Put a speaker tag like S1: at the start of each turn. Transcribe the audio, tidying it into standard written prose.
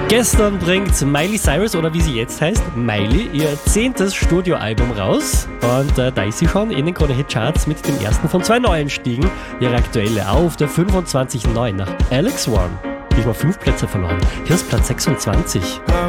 S1: Gestern bringt Miley Cyrus, oder wie sie jetzt heißt, Miley, ihr 10. Studioalbum raus. Und da ist sie schon in den Krone-Hit-Charts mit dem ersten von 2 neuen Stiegen. Ihre aktuelle auf der 25.9 nach Alex Warren. Diesmal 5 Plätze verloren. Hier ist Platz 26.